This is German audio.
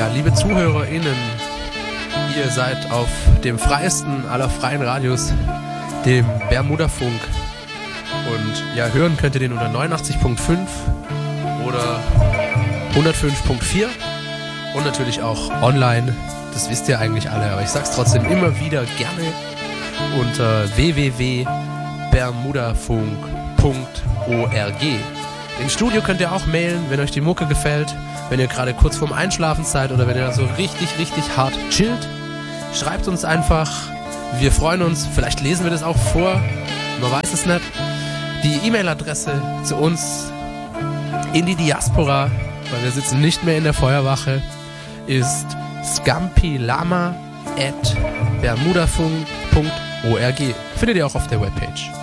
Ja, liebe ZuhörerInnen, ihr seid auf dem freiesten aller freien Radios, dem Bermudafunk. Und ja, hören könnt ihr den unter 89.5 oder 105.4 und natürlich auch online. Das wisst ihr eigentlich alle, aber ich sag's trotzdem immer wieder gerne unter www.bermudafunk.org. Ins Studio könnt ihr auch mailen, wenn euch die Mucke gefällt, wenn ihr gerade kurz vorm Einschlafen seid oder wenn ihr so richtig hart chillt. Schreibt uns einfach, wir freuen uns, vielleicht lesen wir das auch vor, man weiß es nicht. Die E-Mail-Adresse zu uns in die Diaspora, weil wir sitzen nicht mehr in der Feuerwache, ist scampilama@bermudafunk.org. Findet ihr auch auf der Webpage.